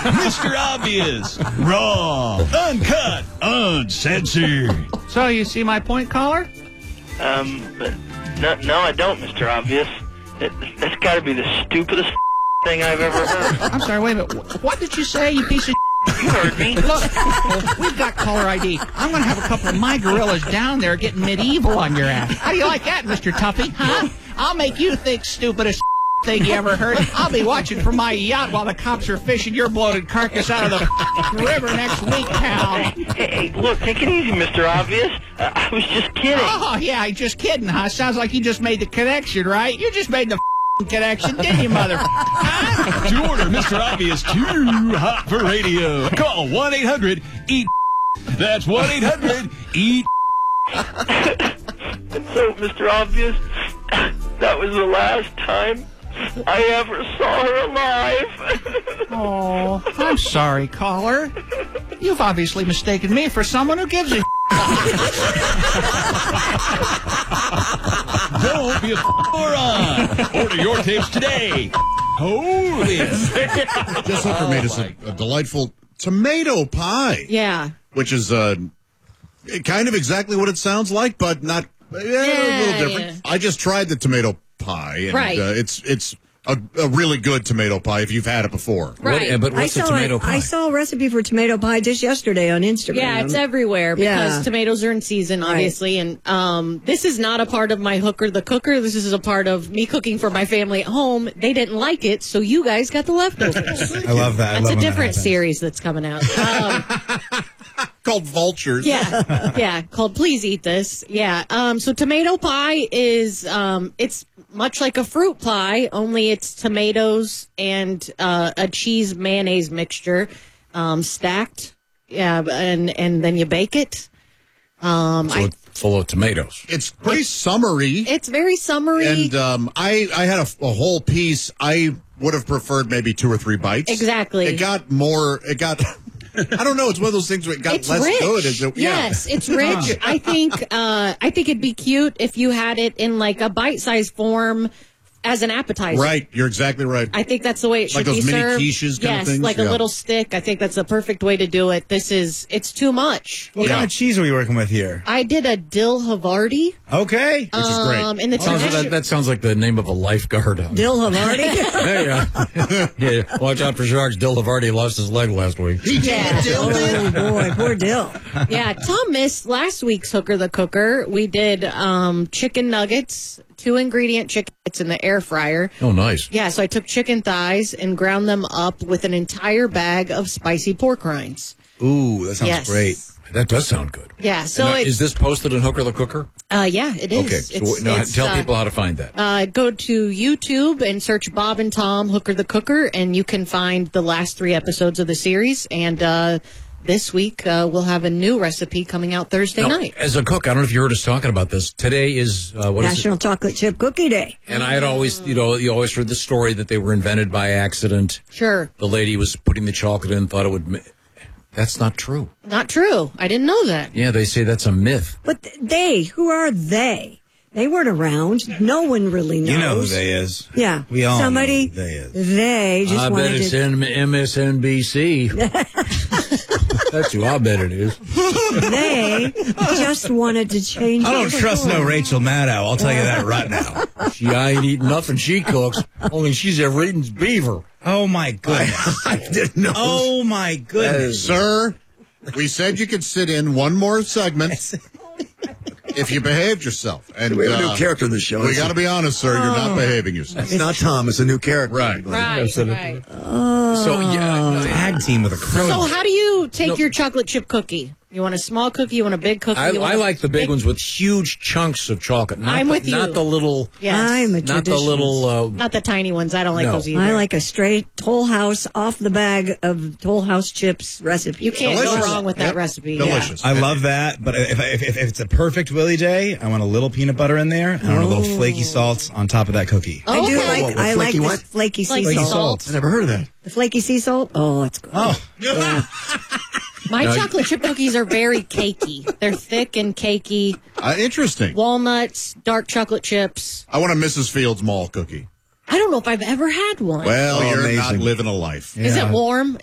Mr. Obvious. Raw, uncut, uncensored. So, you see my point, caller? But no, I don't, Mr. Obvious. That's got to be the stupidest thing I've ever heard. I'm sorry, wait a minute. What did you say, you piece of You heard me. Look, we've got caller ID. I'm going to have a couple of my gorillas down there getting medieval on your ass. How do you like that, Mr. Tuffy? Huh? I'll make you think stupidest thing you ever heard. I'll be watching from my yacht while the cops are fishing your bloated carcass out of the river next week, pal. Hey, look, take it easy, Mr. Obvious. I was just kidding. Oh, yeah, just kidding, huh? Sounds like you just made the connection, right? You just made the connection, didn't you, mother? Huh? To order Mr. Obvious too hot for radio, call 1-800-EAT. That's 1-800-EAT. So, Mr. Obvious, that was the last time I ever saw her alive. Oh, I'm sorry, caller. You've obviously mistaken me for someone who gives a Don't be a moron. Order your tapes today. Holy. Jess Hooker made us a delightful tomato pie. Yeah. Which is kind of exactly what it sounds like, but not a little different. Yeah. I just tried the tomato pie, and Right. It's a really good tomato pie if you've had it before. Right. But what's the tomato pie? I saw a recipe for tomato pie just yesterday on Instagram. Yeah, it's everywhere because Yeah. tomatoes are in season, obviously. And this is not a part of my Hooker the Cooker. This is a part of me cooking for my family at home. They didn't like it, so you guys got the leftovers. I love that. That's a different series that's coming out. Called Vultures. Yeah, called Please Eat This. Yeah, so tomato pie is, it's much like a fruit pie, only it's tomatoes and a cheese mayonnaise mixture stacked. Yeah, and then you bake it. It's full of tomatoes. It's pretty summery. It's very summery. And I had a whole piece. I would have preferred maybe 2 or 3 bites. Exactly. It got I don't know. It's one of those things where it got It's less rich. good. Is it? Yes, it's rich. I think it'd be cute if you had it in like a bite-sized form as an appetizer. Right. You're exactly right. I think that's the way it should Like those be mini served. quiches kind of yes, things? like Yeah. a little stick. I think that's the perfect way to do it. It's too much. What kind of cheese are we working with here? I did a dill Havarti. Okay. Which is great. In the tradition. That sounds like the name of a lifeguard. Dill Havarti. Yeah. Watch out for sharks. Dill Havarti lost his leg last week. Yeah. Oh, boy. Poor Dill. Yeah, Tom missed last week's Hooker the Cooker. We did chicken nuggets, 2-ingredient chicken nuggets in the air fryer. Oh, nice. Yeah, so I took chicken thighs and ground them up with an entire bag of spicy pork rinds. Ooh, that sounds Yes. great. That does sound good. Yeah, so And, is this posted in Hooker the Cooker? yeah, it is. Okay, so tell people how to find that. Go to YouTube and search Bob and Tom Hooker the Cooker, and you can find the last 3 episodes of the series. And this week we'll have a new recipe coming out Thursday night. As a cook, I don't know if you heard us talking about this. Today is National Chocolate Chip Cookie Day. And I had always, you always heard the story that they were invented by accident. Sure. The lady was putting the chocolate in, thought it would. That's not true. Not true. I didn't know that. Yeah, they say that's a myth. But who are they? They weren't around. No one really knows. You know who they is. Yeah. We all Somebody, know who they is. They just I wanted bet it's to... MSNBC. That's who I bet it is. They just wanted to change I don't it. trust no Rachel Maddow. I'll tell you that right now. She ain't eating nothing she cooks. Only she's ever eaten is beaver. Oh, my goodness. I didn't know. Oh, my goodness. Sir, we said you could sit in one more segment if you behaved yourself. And We have a new character in the show. We got to be honest, sir. You're not behaving yourself. It's not Tom. It's a new character. Right. Right. So, Tag team with a crow. So how do you take your chocolate chip cookie? You want a small cookie? You want a big cookie? I You want like the big ones with huge chunks of chocolate. I'm with you. Not the little. Yes. I'm a Not the traditionalist. little. Not the tiny ones. I don't like No. those either. I like a straight Toll House, off the bag of Toll House chips recipe. You can't Delicious. go wrong with that Yep. recipe. Delicious. I love that, but if it's a perfect Willie Day, I want a little peanut butter in there, and I want a little flaky salts on top of that cookie. Yeah. I do Okay. like. I like flaky the what? flaky sea Flaky salt. salt. I never heard of that. The flaky sea salt. Oh, it's good. Oh, My chocolate chip cookies are very cakey. They're thick and cakey. Interesting. Walnuts, dark chocolate chips. I want a Mrs. Fields Mall cookie. I don't know if I've ever had one. Well, Oh, you're not amazing. living a life. Is it warm?